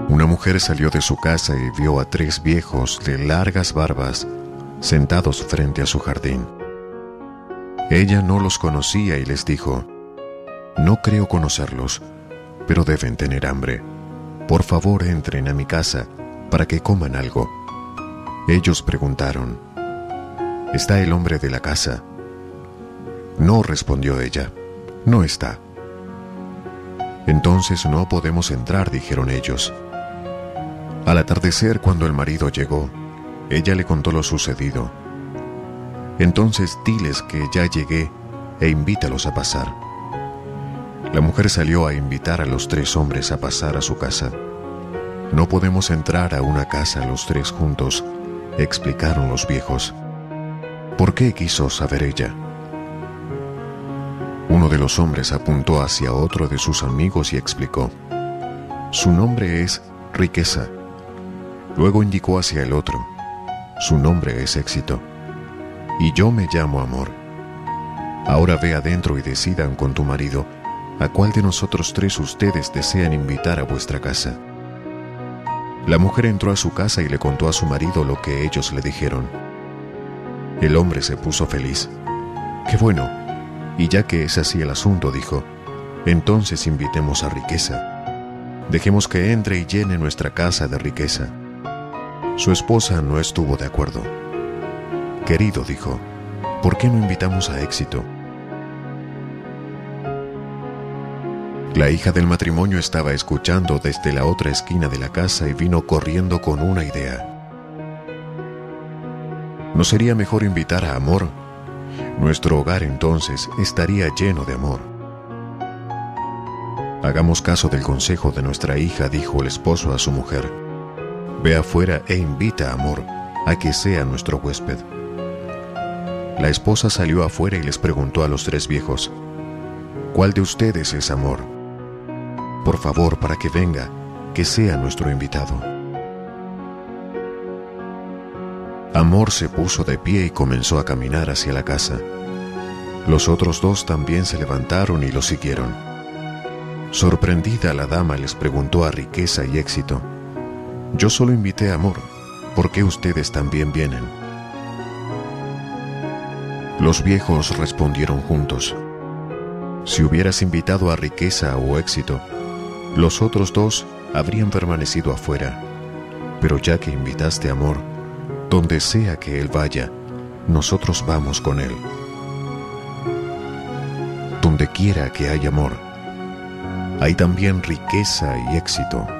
Una mujer salió de su casa y vio a 3 viejos de largas barbas sentados frente a su jardín. Ella no los conocía y les dijo: «No creo conocerlos, pero deben tener hambre. Por favor, entren a mi casa para que coman algo». Ellos preguntaron: «¿Está el hombre de la casa?». «No», respondió ella, «no está». «Entonces no podemos entrar», dijeron ellos. Al atardecer, cuando el marido llegó, ella le contó lo sucedido. «Entonces diles que ya llegué e invítalos a pasar». La mujer salió a invitar a los 3 hombres a pasar a su casa. «No podemos entrar a una casa los 3 juntos», explicaron los viejos. «¿Por qué?», quiso saber ella. Uno de los hombres apuntó hacia otro de sus amigos y explicó: «Su nombre es Riqueza». Luego indicó hacia el otro: «Su nombre es Éxito. Y yo me llamo Amor. Ahora ve adentro y decidan con tu marido a cuál de nosotros 3 ustedes desean invitar a vuestra casa». La mujer entró a su casa y le contó a su marido lo que ellos le dijeron. El hombre se puso feliz. «Qué bueno, y ya que es así el asunto», dijo, «entonces invitemos a Riqueza. Dejemos que entre y llene nuestra casa de riqueza». Su esposa no estuvo de acuerdo. «Querido», dijo, «¿por qué no invitamos a Éxito?». La hija del matrimonio estaba escuchando desde la otra esquina de la casa y vino corriendo con una idea. ¿No sería mejor invitar a Amor? Nuestro hogar entonces estaría lleno de amor. «Hagamos caso del consejo de nuestra hija», dijo el esposo a su mujer. «Ve afuera e invita a Amor a que sea nuestro huésped». La esposa salió afuera y les preguntó a los 3 viejos: «¿Cuál de ustedes es Amor? Por favor, para que venga, que sea nuestro invitado». Amor se puso de pie y comenzó a caminar hacia la casa. Los otros 2 también se levantaron y lo siguieron. Sorprendida, la dama les preguntó a Riqueza y Éxito: «Yo solo invité a Amor, ¿por qué ustedes también vienen?». Los viejos respondieron juntos: «Si hubieras invitado a Riqueza o Éxito, los otros 2 habrían permanecido afuera, pero ya que invitaste a Amor, donde sea que él vaya, nosotros vamos con él. Donde quiera que haya amor, hay también riqueza y éxito».